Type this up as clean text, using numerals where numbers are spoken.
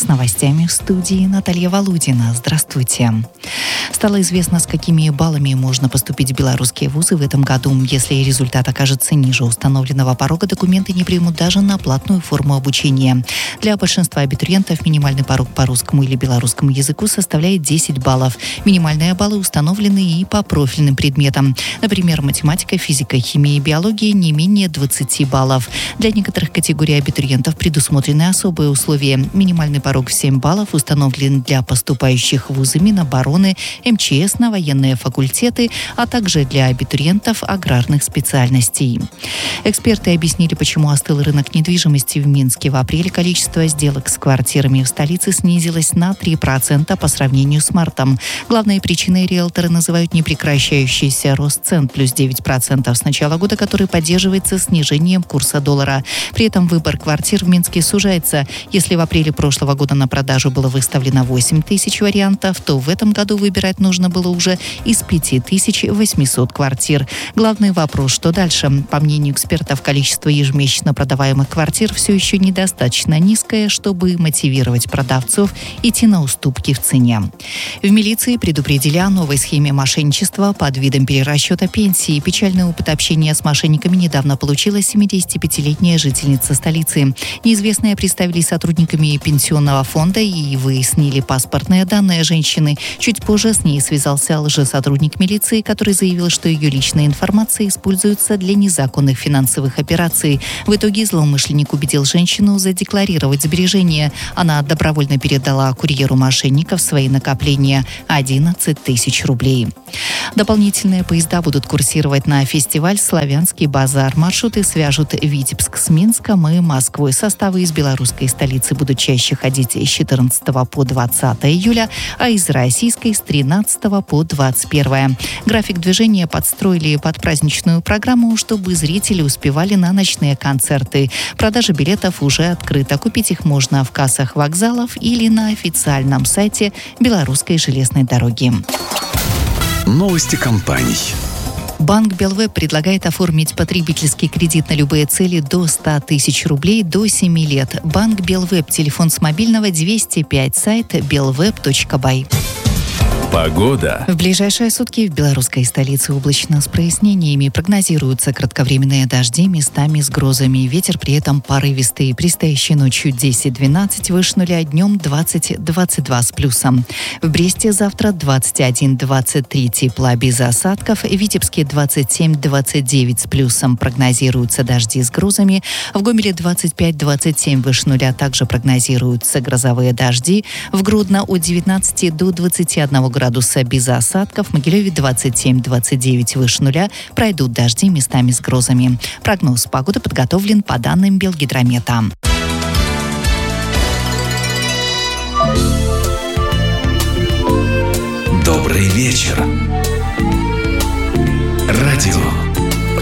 новостями в студии Наталья Володина. Здравствуйте. Стало известно, с какими баллами можно поступить в белорусские вузы в этом году. Если результат окажется ниже установленного порога, документы не примут даже на платную форму обучения. Для большинства абитуриентов минимальный порог по русскому или белорусскому языку составляет 10 баллов. Минимальные баллы установлены и по профильным предметам. Например, математика, физика, химия и биология не менее 20 баллов. Для некоторых категорий абитуриентов предусмотрены особые условия. Минимальный порог в 7 баллов установлен для поступающих в вузы Минобороны, МЧС, на военные факультеты, а также для абитуриентов аграрных специальностей. Эксперты объяснили, почему остыл рынок недвижимости в Минске. В апреле количество сделок с квартирами в столице снизилось на 3% по сравнению с мартом. Главной причиной риэлторы называют непрекращающийся рост цен плюс 9% с начала года, который поддерживается снижением курса доллара. При этом выбор квартир в Минске сужается. Если в апреле прошлого года на продажу было выставлено 8 тысяч вариантов, то в этом году выбирать нужно было уже из 5800 квартир. Главный вопрос, что дальше? По мнению экспертов, количество ежемесячно продаваемых квартир все еще недостаточно низкое, чтобы мотивировать продавцов идти на уступки в цене. В милиции предупредили о новой схеме мошенничества под видом перерасчета пенсии. Печальный опыт общения с мошенниками недавно получила 75-летняя жительница столицы. Неизвестные представили сотрудниками пенсионного фонда и выяснили паспортные данные женщины. Чуть позже с ней связался лжесотрудник милиции, который заявил, что ее личная информация используется для незаконных финансовых операций. В итоге злоумышленник убедил женщину задекларировать сбережения. Она добровольно передала курьеру мошенников свои накопления – 11 тысяч рублей. Дополнительные поезда будут курсировать на фестиваль «Славянский базар». Маршруты свяжут Витебск с Минском и Москвой. Составы из белорусской столицы будут чаще ходить с 14 по 20 июля, а из российской с 13 по 21. График движения подстроили под праздничную программу, чтобы зрители успевали на ночные концерты. Продажа билетов уже открыта. Купить их можно в кассах вокзалов или на официальном сайте Белорусской железной дороги. Новости компаний. Банк Белвеб предлагает оформить потребительский кредит на любые цели до 100 тысяч рублей до 7 лет. Банк Белвеб. Телефон с мобильного 205. Сайт belweb.by. Погода. В ближайшие сутки в белорусской столице облачно с прояснениями. Прогнозируются кратковременные дожди, местами с грозами. Ветер при этом порывистый. Предстоящей ночью 10-12, выше нуля, днем 20-22 с плюсом. В Бресте завтра 21-23 тепла без осадков. В Витебске 27-29 с плюсом. Прогнозируются дожди с грозами. В Гомеле 25-27 выше нуля. Также прогнозируются грозовые дожди. В Гродно от 19 до 21 градуса без осадков. В Могилеве 27-29 выше нуля. Пройдут дожди местами с грозами. Прогноз погоды подготовлен по данным Белгидромета. Добрый вечер.